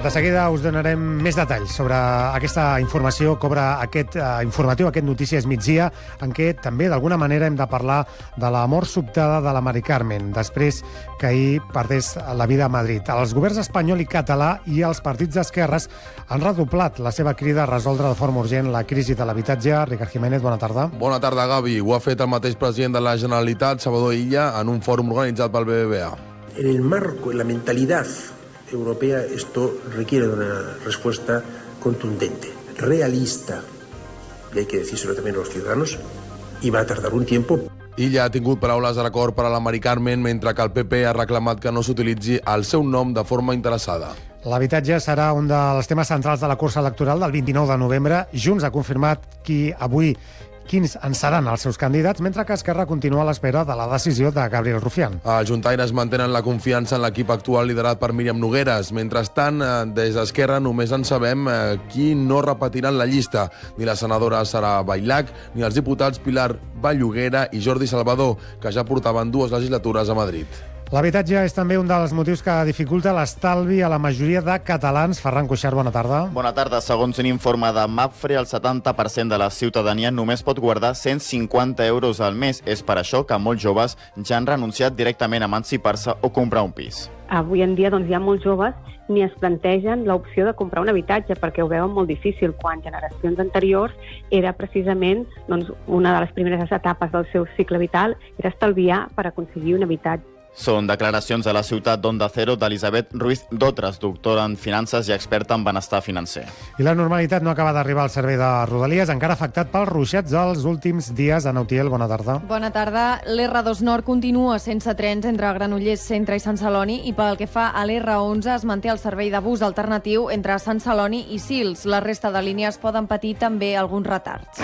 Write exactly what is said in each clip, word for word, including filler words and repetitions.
De seguida us donarem més detalls sobre aquesta informació que obre aquest eh, informatiu, aquest Notícies Migdia, en què també d'alguna manera hem de parlar de la mort sobtada de la Mari Carmen, després que ahir perdés la vida a Madrid. Els governs espanyol i català i els partits d'esquerres han redoblat la seva crida a resoldre de forma urgent la crisi de l'habitatge. Ricard Jiménez, bona tarda. Bona tarda, Gavi. Ho ha fet el mateix president de la Generalitat, Salvador Illa, en un fòrum organitzat pel B B V A. En el marco, en la mentalidad europea, esto requiere de una respuesta contundente, realista, y hay que decírselo también a los ciudadanos, y va a tardar un tiempo. Illa ha tingut paraules de record per a la Mari Carmen, mentre que el P P ha reclamat que no s'utilitzi el seu nom de forma interessada. L'habitatge serà un dels temes centrals de la cursa electoral del vint-i-nou de novembre. Junts ha confirmat qui avui quins en seran els seus candidats, mentre que Esquerra continua a l'espera de la decisió de Gabriel Rufián. Els juntaires mantenen la confiança en l'equip actual liderat per Míriam Nogueres. Mentrestant, des d'Esquerra només en sabem qui no repetiran la llista. Ni la senadora Sara Bailac, ni els diputats Pilar Vallhuguera i Jordi Salvador, que ja portaven dues legislatures a Madrid. L'habitatge és també un dels motius que dificulta l'estalvi a la majoria de catalans. Ferran Cuixart, bona tarda. Bona tarda. Segons un informe de Mapfre, el setanta per cent de la ciutadania només pot guardar cent cinquanta euros al mes. És per això que molts joves ja han renunciat directament a emancipar-se o comprar un pis. Avui en dia doncs, hi ha molts joves ni es plantegen l'opció de comprar un habitatge perquè ho veuen molt difícil, quan generacions anteriors era precisament doncs, una de les primeres etapes del seu cicle vital era estalviar per aconseguir un habitatge. Són declaracions a la ciutat d'Onda Cero d'Elisabet Ruiz Dotres, doctora en finances i experta en benestar financer. I la normalitat no acaba d'arribar al servei de Rodalies, encara afectat pels ruixats dels últims dies. Ana Utiel, bona tarda. Bona tarda. l'R dos Nord continua sense trens entre Granollers Centre i Sant Celoni, i pel que fa a l'R onze es manté el servei de bus alternatiu entre Sant Celoni i Sils. La resta de línies poden patir també alguns retards.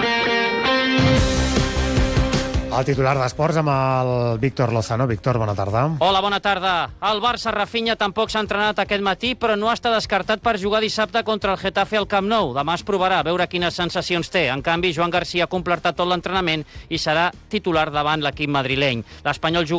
El titular d'Esports amb el Víctor Lozano. Víctor, bona tarda. Hola, bona tarda. El Barça Rafinha tampoc s'ha entrenat aquest matí, però no està descartat per jugar dissabte contra el Getafe al Camp Nou. Demà es provarà a veure quines sensacions té. En canvi, Joan Garcia ha completat tot l'entrenament i serà titular davant l'equip madrileny. L'Espanyol juga